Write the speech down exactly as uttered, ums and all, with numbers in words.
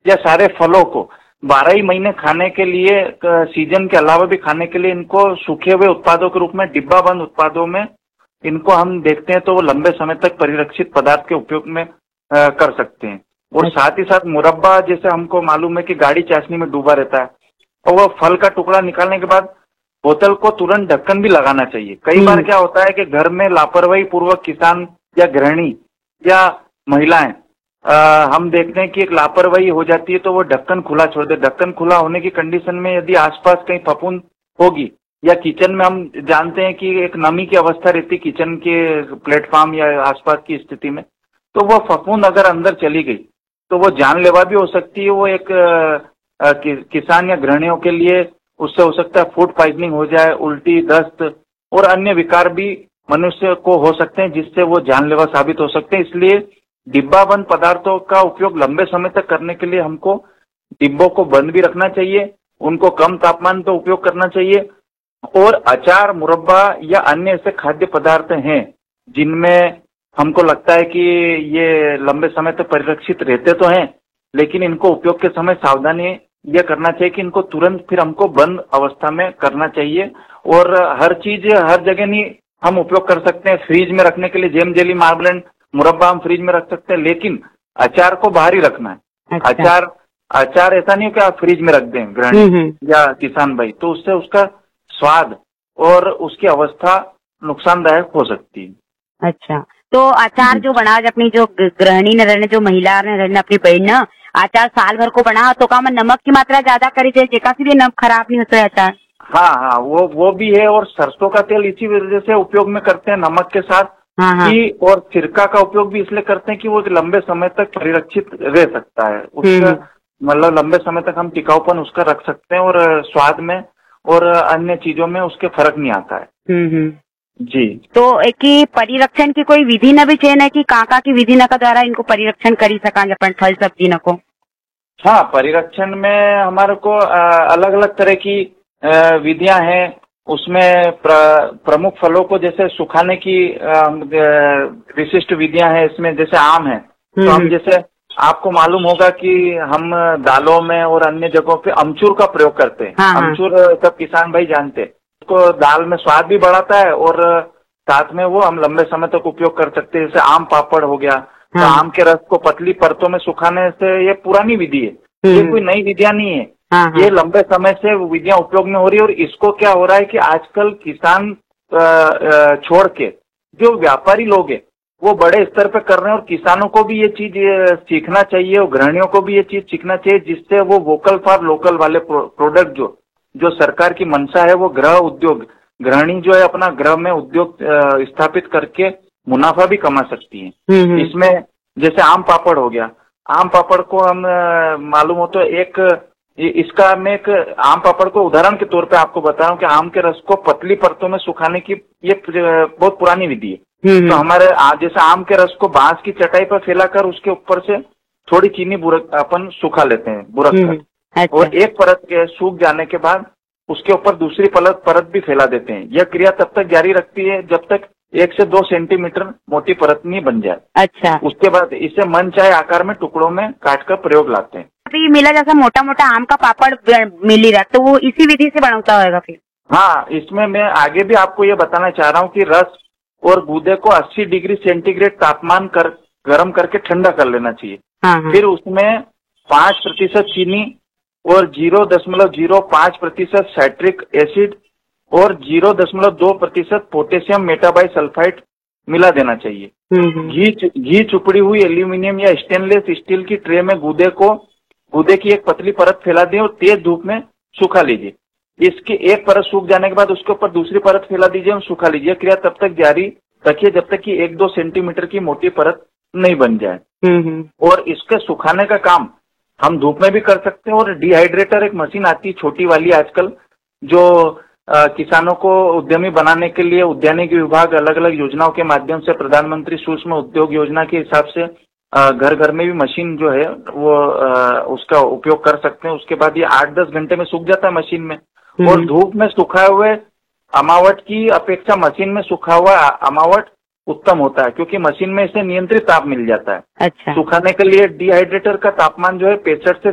या सारे फलों को बारह ही महीने खाने के लिए, सीजन के अलावा भी खाने के लिए इनको सूखे हुए उत्पादों के रूप में, डिब्बा बंद उत्पादों में इनको हम देखते हैं तो वो लंबे समय तक परिरक्षित पदार्थ के उपयोग में आ, कर सकते हैं। और साथ ही साथ मुरब्बा, जैसे हमको मालूम है कि गाढ़ी चाशनी में डूबा रहता है, और वो फल का टुकड़ा निकालने के बाद बोतल को तुरंत ढक्कन भी लगाना चाहिए। कई बार क्या होता है कि घर में लापरवाही पूर्वक किसान या गृहिणी या महिलाएं, आ, हम देखते हैं कि एक लापरवाही हो जाती है तो वो ढक्कन खुला छोड़ दे। ढक्कन खुला होने की कंडीशन में यदि आसपास कहीं फफूंद होगी, या किचन में हम जानते हैं कि एक नमी की अवस्था रहती किचन के प्लेटफॉर्म या आसपास की स्थिति में, तो वो फफूंद अगर अंदर चली गई तो वो जानलेवा भी हो सकती है। वो एक आ, कि, किसान या गृहिणियों के लिए उससे हो सकता है फूड पॉइजनिंग हो जाए, उल्टी, दस्त और अन्य विकार भी मनुष्य को हो सकते हैं, जिससे वो जानलेवा साबित हो सकते हैं। इसलिए डिब्बाबंद पदार्थों का उपयोग लंबे समय तक करने के लिए हमको डिब्बों को बंद भी रखना चाहिए, उनको कम तापमान पर उपयोग करना चाहिए। और अचार, मुरब्बा या अन्य ऐसे खाद्य पदार्थ हैं जिनमें हमको लगता है कि ये लंबे समय तक परिरक्षित रहते तो हैं, लेकिन इनको उपयोग के समय सावधानी यह करना चाहिए कि इनको तुरंत फिर हमको बंद अवस्था में करना चाहिए। और हर चीज हर जगह नहीं हम उपयोग कर सकते हैं। फ्रीज में रखने के लिए जेम, जेली, मार्बलेंड, मुरब्बा हम फ्रीज में रख सकते हैं, लेकिन अचार को बाहर ही रखना है। अच्छा। अचार अचार ऐसा नहीं हो कि आप फ्रीज में रख दें गृहिणी या किसान भाई, तो उससे उसका स्वाद और उसकी अवस्था नुकसानदायक हो सकती है। अच्छा, तो अचार जो बना अपनी जो गृहिणी ने रहने, जो महिला ने रहने, अपनी बहन ना अचार साल भर को बना तो का नमक की मात्रा ज्यादा करी जाए, जेका से भी नमक खराब नहीं होता है अचार। हाँ हाँ, वो वो भी है। और सरसों का तेल इसी वजह से उपयोग में करते हैं नमक के साथ। हाँ हाँ। कि और सिरका का उपयोग भी इसलिए करते हैं कि वो लंबे समय तक परिरक्षित रह सकता है, उसका मतलब लंबे समय तक हम टिकाऊपन उसका रख सकते हैं और स्वाद में और अन्य चीजों में उसके फर्क नहीं आता है। जी। तो एक की परिरक्षण की कोई विधि न भी चाहिए, कि काका की विधि न का द्वारा इनको परिरक्षण करी सका अपन फल सब्जी न को? हाँ, परिरक्षण में हमारे को अलग अलग तरह की विधियां हैं। उसमें प्र, प्रमुख फलों को जैसे सुखाने की विशिष्ट विधियां हैं। इसमें जैसे आम है, तो हम जैसे आपको मालूम होगा कि हम दालों में और अन्य जगहों पे अमचूर का प्रयोग करते हैं। हाँ, अमचूर सब किसान भाई जानते हैं। उसको दाल में स्वाद भी बढ़ाता है और साथ में वो हम लंबे समय तक उपयोग कर सकते हैं। जैसे आम पापड़ हो गया। हाँ। तो आम के रस को पतली परतों में सुखाने से, ये पुरानी विधि है, ये कोई नई विधियां नहीं है। हाँ हाँ। ये लंबे समय से विधियां उपयोग में हो रही है। और इसको क्या हो रहा है कि आजकल किसान छोड़ के जो व्यापारी लोग हैं वो बड़े स्तर पे कर रहे हैं, और किसानों को भी ये चीज सीखना चाहिए और गृहिणियों को भी ये चीज सीखना चाहिए, जिससे वो वोकल फॉर लोकल वाले प्रोडक्ट जो जो सरकार की मंशा है, वो गृह उद्योग, गृहिणी जो है अपना गृह में उद्योग स्थापित करके मुनाफा भी कमा सकती है। इसमें जैसे आम पापड़ हो गया। आम पापड़ को हम मालूम हो तो एक इसका मैं एक आम पापड़ को उदाहरण के तौर पे आपको बता रहा हूँ कि आम के रस को पतली परतों में सुखाने की ये बहुत पुरानी विधि है। तो हमारे जैसे आम के रस को बांस की चटाई पर फैलाकर उसके ऊपर से थोड़ी चीनी बुरक अपन सुखा लेते हैं, बुरक कर। अच्छा। और एक परत के सूख जाने के बाद उसके ऊपर दूसरी परत परत भी फैला देते हैं। यह क्रिया तब तक जारी रखती है जब तक एक से दो सेंटीमीटर मोटी परत नहीं बन जाए। अच्छा। उसके बाद इसे मन चाहे आकार में टुकड़ों में काट कर प्रयोग लाते हैं। अभी मिला जैसा मोटा मोटा आम का पापड़ मिल रहा, तो वो इसी विधि से बनाता होगा फिर? हाँ, इसमें मैं आगे भी आपको ये बताना चाह रहा हूँ कि रस और गूदे को अस्सी डिग्री सेंटीग्रेड तापमान कर गर्म करके ठंडा कर लेना चाहिए। हाँ हाँ। फिर उसमें पांच प्रतिशत चीनी और जीरो दशमलव जीरो पांच प्रतिशत साइट्रिक एसिड और जीरो दशमलव दो प्रतिशत पोटेशियम मेटाबाई सल्फाइड मिला देना चाहिए। घी घी चुपड़ी हुई एल्यूमिनियम या स्टेनलेस स्टील की ट्रे में गूदे को गूदे की एक पतली परत फैला दें और तेज धूप में सुखा लीजिए। इसकी एक परत सूख जाने के बाद उसके ऊपर दूसरी परत फैला दीजिए और सुखा लीजिए। क्रिया तब तक जारी रखिए जब तक कि एक दो सेंटीमीटर की मोटी परत नहीं बन जाए। और इसके सुखाने का काम हम धूप में भी कर सकते हैं। और डिहाइड्रेटर एक मशीन आती है छोटी वाली आजकल, जो आ, किसानों को उद्यमी बनाने के लिए उद्यानिकी विभाग अलग अलग योजनाओं के माध्यम से प्रधानमंत्री सूक्ष्म उद्योग योजना के हिसाब से घर घर में भी मशीन जो है वो आ, उसका उपयोग कर सकते हैं। उसके बाद ये आठ दस घंटे में सूख जाता है मशीन में। और धूप में सुखाए हुए अमावट की अपेक्षा मशीन में सुखा हुआ अमावट उत्तम होता है, क्योंकि मशीन में इसे नियंत्रित ताप मिल जाता है। अच्छा। सुखाने के लिए डिहाइड्रेटर का तापमान जो है पैंसठ से